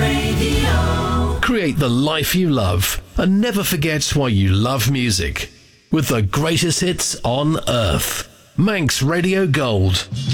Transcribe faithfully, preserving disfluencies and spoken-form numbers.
Radio. Create the life you love and never forget why you love music. With the greatest hits on earth. Manx Radio Gold.